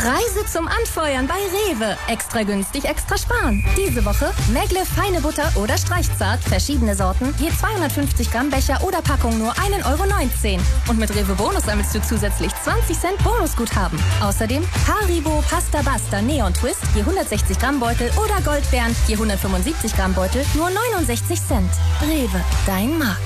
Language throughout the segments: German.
Preise zum Anfeuern bei Rewe. Extra günstig, extra sparen. Diese Woche Megle feine Butter oder Streichzart, verschiedene Sorten, je 250 Gramm Becher oder Packung nur 1,19 €. Und mit Rewe Bonus sammelst du zusätzlich 20 Cent Bonusguthaben. Außerdem Haribo Pasta Basta Neon Twist, je 160 Gramm Beutel oder Goldbeeren, je 175 Gramm Beutel, nur 69 Cent. Rewe, dein Markt.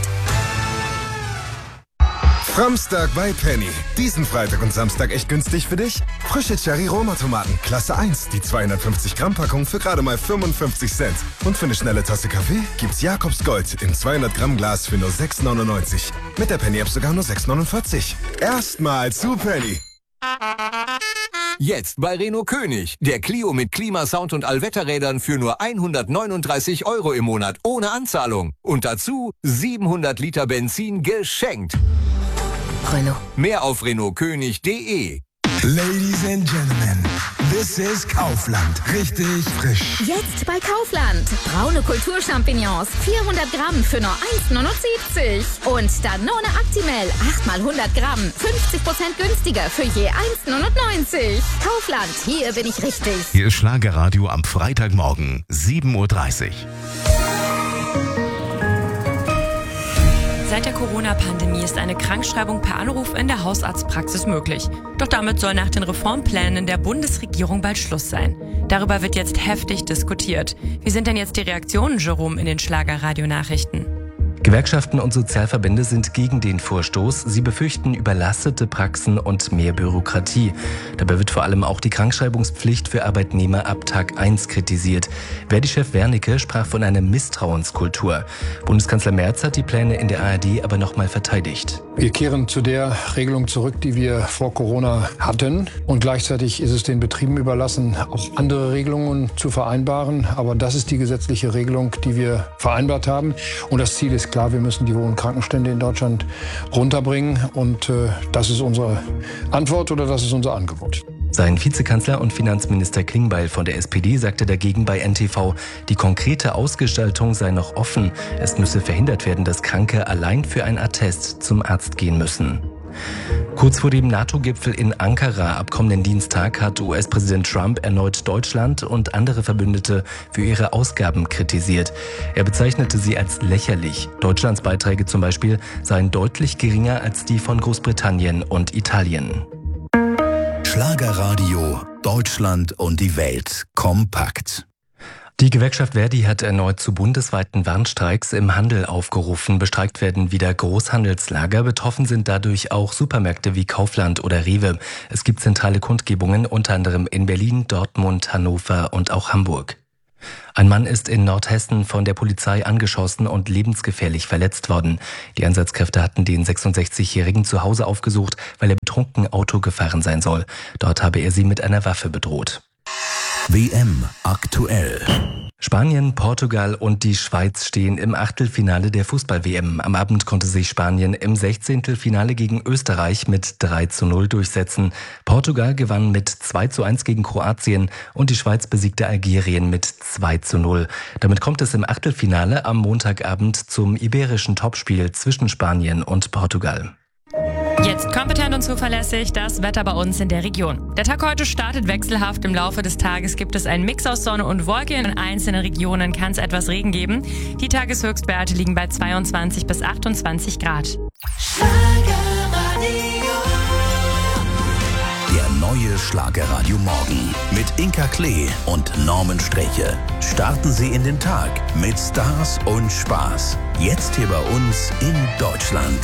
Samstag bei Penny. Diesen Freitag und Samstag echt günstig für dich? Frische Cherry-Roma-Tomaten, Klasse 1, die 250 Gramm Packung für gerade mal 55 Cent. Und für eine schnelle Tasse Kaffee gibt's Jakobs Gold im 200 Gramm Glas für nur 6,99. Mit der Penny-App sogar nur 6,49. Erstmal zu Penny. Jetzt bei Renault König. Der Clio mit Klimasound und Allwetterrädern für nur 139 € im Monat ohne Anzahlung. Und dazu 700 Liter Benzin geschenkt. Renault. Mehr auf renaultkönig.de. Ladies and Gentlemen, this is Kaufland. Richtig frisch. Jetzt bei Kaufland. Braune Kulturchampignons, 400 Gramm für nur 1,79 €. Und Danone Actimel, 8 mal 100 Gramm, 50% günstiger für je 1,99 €. Kaufland, hier bin ich richtig. Hier ist Schlagerradio am Freitagmorgen, 7:30 Uhr. Seit der Corona-Pandemie ist eine Krankschreibung per Anruf in der Hausarztpraxis möglich. Doch damit soll nach den Reformplänen der Bundesregierung bald Schluss sein. Darüber wird jetzt heftig diskutiert. Wie sind denn jetzt die Reaktionen, Jerome, in den Schlager-Radio-Nachrichten? Gewerkschaften und Sozialverbände sind gegen den Vorstoß. Sie befürchten überlastete Praxen und mehr Bürokratie. Dabei wird vor allem auch die Krankschreibungspflicht für Arbeitnehmer ab Tag 1 kritisiert. Verdi-Chef Wernicke sprach von einer Misstrauenskultur. Bundeskanzler Merz hat die Pläne in der ARD aber nochmal verteidigt. Wir kehren zu der Regelung zurück, die wir vor Corona hatten. Und gleichzeitig ist es den Betrieben überlassen, auch andere Regelungen zu vereinbaren. Aber das ist die gesetzliche Regelung, die wir vereinbart haben. Und das Ziel ist klar, wir müssen die hohen Krankenstände in Deutschland runterbringen. Und das ist unsere Antwort oder das ist unser Angebot. Sein Vizekanzler und Finanzminister Klingbeil von der SPD sagte dagegen bei NTV, die konkrete Ausgestaltung sei noch offen. Es müsse verhindert werden, dass Kranke allein für ein Attest zum Arzt gehen müssen. Kurz vor dem NATO-Gipfel in Ankara ab kommenden Dienstag hat US-Präsident Trump erneut Deutschland und andere Verbündete für ihre Ausgaben kritisiert. Er bezeichnete sie als lächerlich. Deutschlands Beiträge zum Beispiel seien deutlich geringer als die von Großbritannien und Italien. Schlagerradio, Deutschland und die Welt kompakt. Die Gewerkschaft Verdi hat erneut zu bundesweiten Warnstreiks im Handel aufgerufen. Bestreikt werden wieder Großhandelslager. Betroffen sind dadurch auch Supermärkte wie Kaufland oder Rewe. Es gibt zentrale Kundgebungen, unter anderem in Berlin, Dortmund, Hannover und auch Hamburg. Ein Mann ist in Nordhessen von der Polizei angeschossen und lebensgefährlich verletzt worden. Die Einsatzkräfte hatten den 66-Jährigen zu Hause aufgesucht, weil er betrunken Auto gefahren sein soll. Dort habe er sie mit einer Waffe bedroht. WM aktuell. Spanien, Portugal und die Schweiz stehen im Achtelfinale der Fußball-WM. Am Abend konnte sich Spanien im 16. Finale gegen Österreich mit 3:0 durchsetzen. Portugal gewann mit 2:1 gegen Kroatien und die Schweiz besiegte Algerien mit 2:0. Damit kommt es im Achtelfinale am Montagabend zum iberischen Topspiel zwischen Spanien und Portugal. Jetzt kompetent und zuverlässig das Wetter bei uns in der Region. Der Tag heute startet wechselhaft. Im Laufe des Tages gibt es einen Mix aus Sonne und Wolke. In einzelnen Regionen kann es etwas Regen geben. Die Tageshöchstwerte liegen bei 22 bis 28 Grad. Der neue Schlagerradio Morgen mit Inka Klee und Norman Streche. Starten Sie in den Tag mit Stars und Spaß. Jetzt hier bei uns in Deutschland.